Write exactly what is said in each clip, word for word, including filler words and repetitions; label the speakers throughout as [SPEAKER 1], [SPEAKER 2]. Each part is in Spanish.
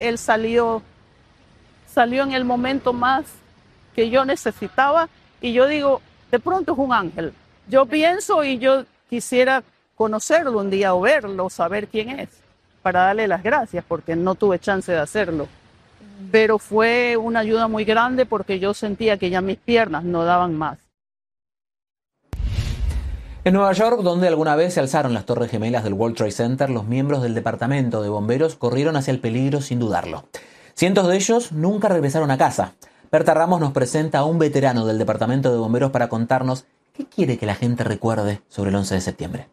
[SPEAKER 1] él salió, salió en el momento más que yo necesitaba y yo digo, de pronto es un ángel. Yo pienso y yo quisiera conocerlo un día o verlo, saber quién es, para darle las gracias porque no tuve chance de hacerlo. Pero fue una ayuda muy grande porque yo sentía que ya mis piernas no daban más.
[SPEAKER 2] En Nueva York, donde alguna vez se alzaron las torres gemelas del World Trade Center, los miembros del departamento de bomberos corrieron hacia el peligro sin dudarlo. Cientos de ellos nunca regresaron a casa. Berta Ramos nos presenta a un veterano del departamento de bomberos para contarnos qué quiere que la gente recuerde sobre el once de septiembre.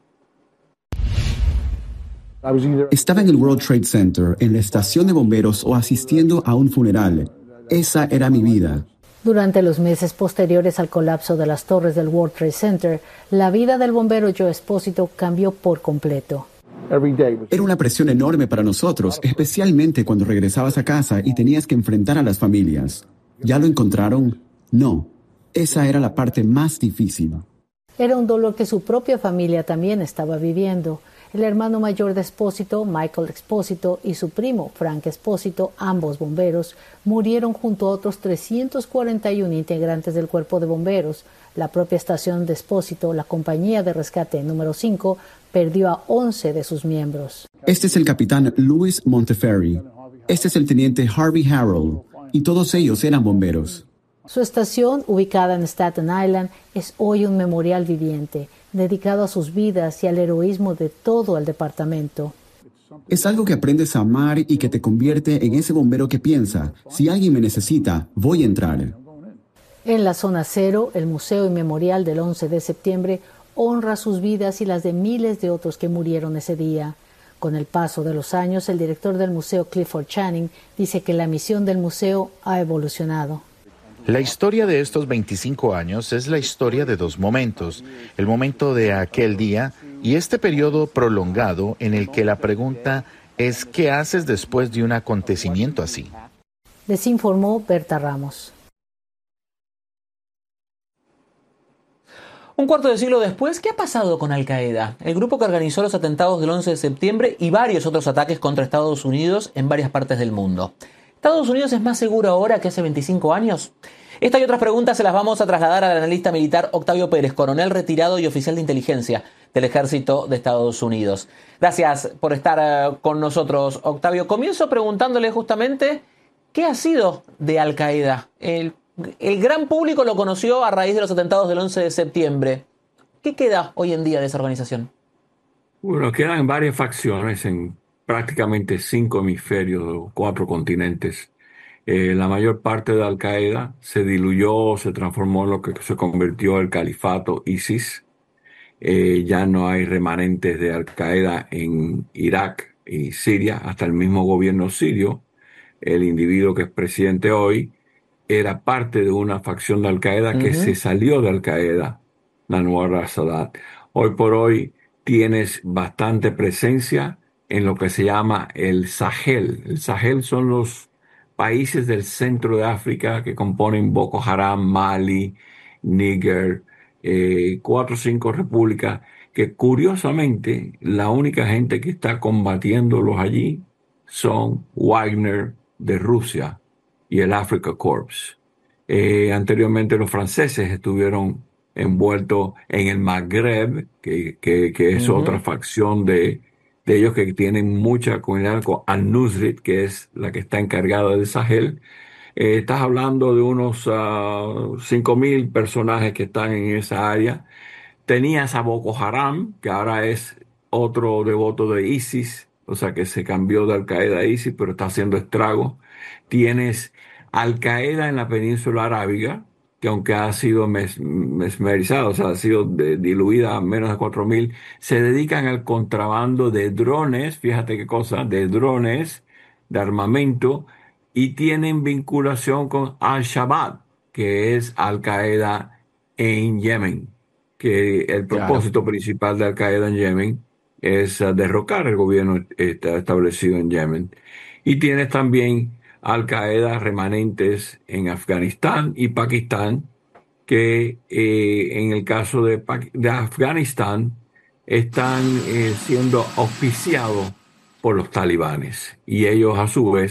[SPEAKER 3] Estaba en el World Trade Center, en la estación de bomberos o asistiendo a un funeral. Esa era mi vida.
[SPEAKER 4] Durante los meses posteriores al colapso de las torres del World Trade Center, la vida del bombero Joe Espósito cambió por completo.
[SPEAKER 3] Era una presión enorme para nosotros, especialmente cuando regresabas a casa y tenías que enfrentar a las familias. ¿Ya lo encontraron? No. Esa era la parte más difícil.
[SPEAKER 4] Era un dolor que su propia familia también estaba viviendo. El hermano mayor de Espósito, Michael Espósito, y su primo, Frank Espósito, ambos bomberos, murieron junto a otros trescientos cuarenta y uno integrantes del cuerpo de bomberos. La propia estación de Espósito, la compañía de rescate número cinco, perdió a once de sus miembros.
[SPEAKER 3] Este es el capitán Louis Montefiore. Este es el teniente Harvey Harrell. Y todos ellos eran bomberos.
[SPEAKER 4] Su estación, ubicada en Staten Island, es hoy un memorial viviente, dedicado a sus vidas y al heroísmo de todo el departamento.
[SPEAKER 3] Es algo que aprendes a amar y que te convierte en ese bombero que piensa, si alguien me necesita, voy a entrar.
[SPEAKER 4] En la zona cero, el Museo y Memorial del once de septiembre honra sus vidas y las de miles de otros que murieron ese día. Con el paso de los años, el director del museo, Clifford Channing, dice que la misión del museo ha evolucionado.
[SPEAKER 5] La historia de estos veinticinco años es la historia de dos momentos, el momento de aquel día y este periodo prolongado en el que la pregunta es ¿qué haces después de un acontecimiento así?
[SPEAKER 4] Les informó Berta Ramos.
[SPEAKER 2] Un cuarto de siglo después, ¿qué ha pasado con Al Qaeda? El grupo que organizó los atentados del once de septiembre y varios otros ataques contra Estados Unidos en varias partes del mundo. ¿Estados Unidos es más seguro ahora que hace veinticinco años? Esta y otras preguntas se las vamos a trasladar al analista militar Octavio Pérez, coronel retirado y oficial de inteligencia del Ejército de Estados Unidos. Gracias por estar uh, con nosotros, Octavio. Comienzo preguntándole justamente qué ha sido de Al Qaeda. El, el gran público lo conoció a raíz de los atentados del once de septiembre. ¿Qué queda hoy en día de esa organización?
[SPEAKER 6] Bueno, quedan varias facciones en prácticamente cinco hemisferios, cuatro continentes. Eh, la mayor parte de Al Qaeda se diluyó, se transformó en lo que se convirtió en el califato ISIS. Eh, ya no hay remanentes de Al Qaeda en Irak y Siria, hasta el mismo gobierno sirio. El individuo que es presidente hoy era parte de una facción de Al Qaeda que uh-huh. se salió de Al Qaeda, la Anwar al-Sadat. Hoy por hoy tienes bastante presencia en lo que se llama el Sahel. El Sahel son los países del centro de África que componen Boko Haram, Mali, Níger, eh, cuatro o cinco repúblicas, que curiosamente la única gente que está combatiéndolos allí son Wagner de Rusia y el Africa Corps. Eh, anteriormente los franceses estuvieron envueltos en el Magreb, que, que, que es uh-huh. otra facción de de ellos que tienen mucha comunidad con Al-Nusrit, que es la que está encargada del Sahel. Eh, estás hablando de unos uh, cinco mil personajes que están en esa área. Tenías a Boko Haram, que ahora es otro devoto de ISIS, o sea que se cambió de Al-Qaeda a ISIS, pero está haciendo estragos. Tienes Al-Qaeda en la península arábiga, que aunque ha sido mes, mesmerizada, o sea, ha sido de, diluida a menos de cuatro mil, se dedican al contrabando de drones, fíjate qué cosa, de drones, de armamento, y tienen vinculación con Al-Shabaab, que es Al-Qaeda en Yemen, que el propósito claro. principal de Al-Qaeda en Yemen es uh, derrocar el gobierno está establecido en Yemen. Y tienes también Al-Qaeda remanentes en Afganistán y Pakistán, que eh, en el caso de, de Afganistán están eh, siendo auspiciados por los talibanes. Y ellos a su vez